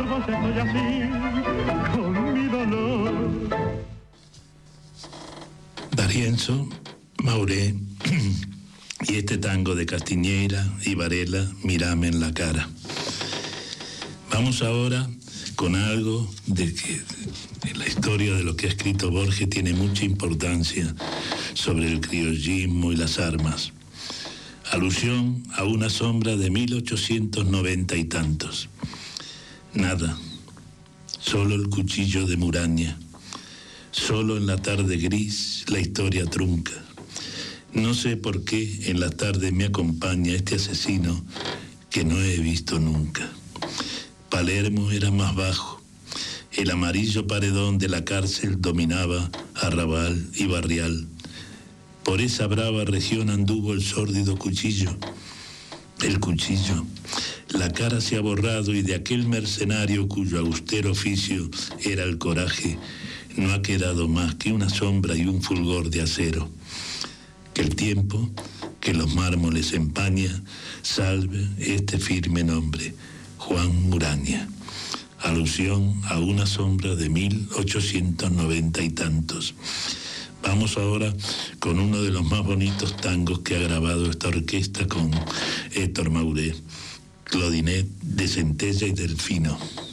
todos estoy así, con mi dolor. D'Arienzo, Mauré y este tango de Castiñeira y Varela, Mírame en la cara. Vamos ahora con algo de que en la historia de lo que ha escrito Borges tiene mucha importancia sobre el criollismo y las armas. Alusión a una sombra de 1890 y tantos. Nada, solo el cuchillo de Muraña. Solo en la tarde gris la historia trunca. No sé por qué en la tarde me acompaña este asesino que no he visto nunca. Palermo era más bajo. El amarillo paredón de la cárcel dominaba arrabal y barrial. Por esa brava región anduvo el sórdido cuchillo. El cuchillo. La cara se ha borrado y de aquel mercenario cuyo austero oficio era el coraje, no ha quedado más que una sombra y un fulgor de acero. Que el tiempo, que los mármoles empaña, salve este firme nombre, Juan Muraña. Alusión a una sombra de 1890 y tantos. Vamos ahora con uno de los más bonitos tangos que ha grabado esta orquesta con Héctor Mauré, Clodinet de Centella y Delfino.